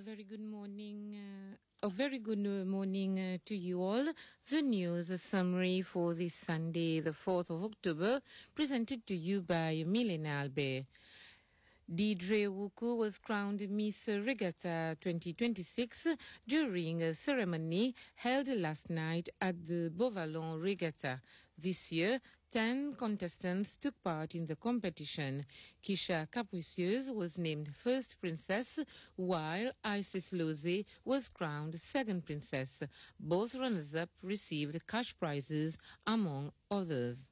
very good morning. A very good morning to you all. The news summary for this Sunday, the 4th of October, presented to you by Milena Albert. Deirdre Wuku was crowned Miss Regatta 2026 during a ceremony held last night at the Beauvallon Regatta. This year, 10 contestants took part in the competition. Kisha Capricieuse was named first princess, while Isis Lozé was crowned second princess. Both runners-up received cash prizes, among others.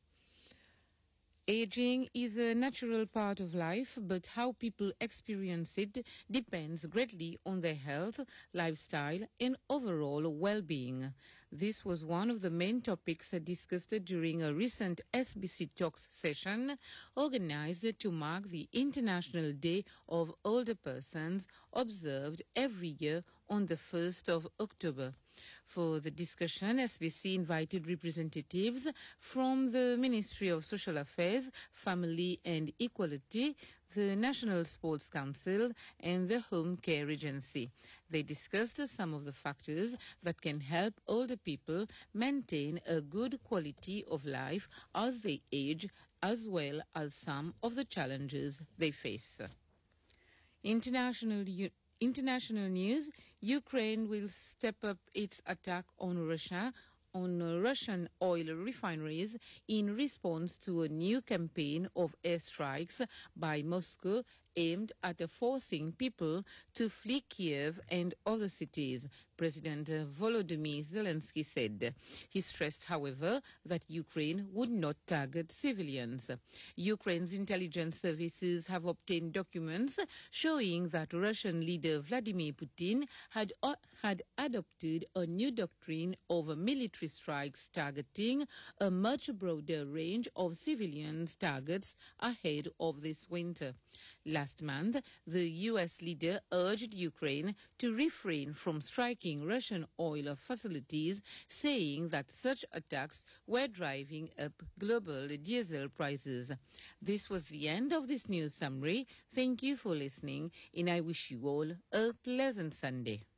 Aging is a natural part of life, but how people experience it depends greatly on their health, lifestyle, and overall well-being. This was one of the main topics discussed during a recent SBC Talks session organized to mark the International Day of Older Persons, observed every year on the 1st of October. For the discussion, SBC invited representatives from the Ministry of Social Affairs, Family and Equality, the National Sports Council and the Home Care Agency. They discussed some of the factors that can help older people maintain a good quality of life as they age, as well as some of the challenges they face. International news, Ukraine will step up its attack on Russian oil refineries in response to a new campaign of airstrikes by Moscow aimed at forcing people to flee Kiev and other cities, President Volodymyr Zelensky said. He stressed, however, that Ukraine would not target civilians. Ukraine's intelligence services have obtained documents showing that Russian leader Vladimir Putin had adopted a new doctrine of military strikes targeting a much broader range of civilian targets ahead of this winter. Last month, the U.S. leader urged Ukraine to refrain from striking Russian oil facilities, saying that such attacks were driving up global diesel prices. This was the end of this news summary. Thank you for listening, and I wish you all a pleasant Sunday.